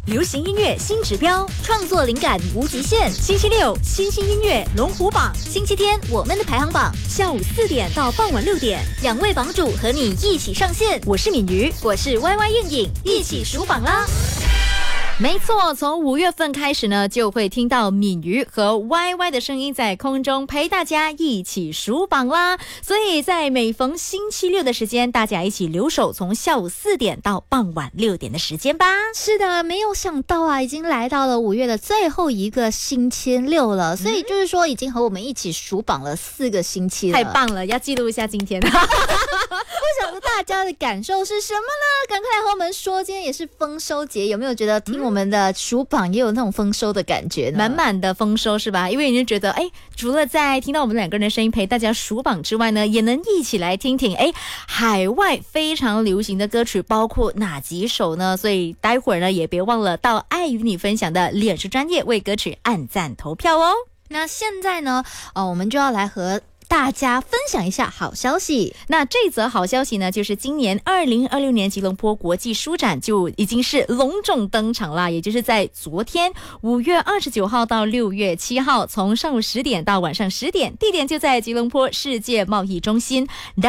流行音乐新指标，创作灵感无极限。星期六新兴音乐龙虎榜，星期天我们的排行榜，下午4点到傍晚6点，2位榜主和你一起上线。我是敏瑜，我是 YY 应颖，一起数榜啦！没错，从5月份开始呢，就会听到敏瑜和 YY 的声音在空中陪大家一起数榜啦。所以在每逢星期六的时间，大家一起留守从下午4点到傍晚6点的时间吧。 是的，没有想到啊，已经来到了5月的最后一个星期六了，所以就是说已经和我们一起数榜了4个星期了。 太棒了，要记录一下今天。 不晓得大家的感受是什么呢？赶快来和我们说，今天也是丰收节，有没有觉得听我们的数榜也有那种丰收的感觉呢？ 满满的丰收是吧？因为你就觉得除了在听到我们2个人的声音陪大家数榜之外呢，也能一起来听听海外非常流行的歌曲包括哪几首呢？所以待会儿呢也别忘了到爱与你分享的脸书专页为歌曲按赞投票哦。 那现在呢我们就要来和大家分享一下好消息。 那这则好消息呢，就是今年2026年吉隆坡国际书展就已经是隆重登场了，也就是在昨天5月29号到6月7号，从上午10点到晚上10点，地点就在吉隆坡世界贸易中心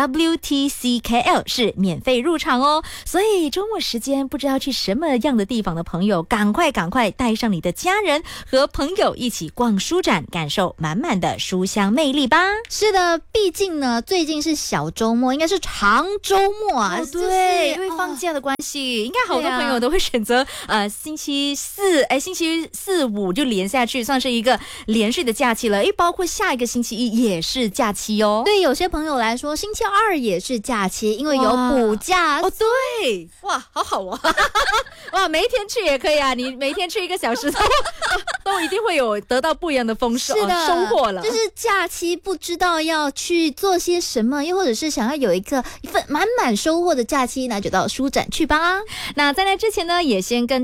WTCKL， 是免费入场哦。所以周末时间不知道去什么样的地方的朋友，赶快带上你的家人和朋友一起逛书展，感受满满的书香魅力吧。 是的，毕竟呢最近是小周末，应该是长周末啊。 对，因为放假的关系，应该好多朋友都会选择星期四5就连下去，算是一个连续的假期了。包括下一个星期一也是假期哦。 对，有些朋友来说星期2也是假期，因为有补假。 对，哇，好好哦。哇，每一天去也可以啊，你每天去1个小时都一定会有得到不一样的丰收， 是的， 收获了。 就是假期不知道要去做些什么，又或者是想要有一份满满收获的假期，那就到书展去吧。 那在那之前呢，也先跟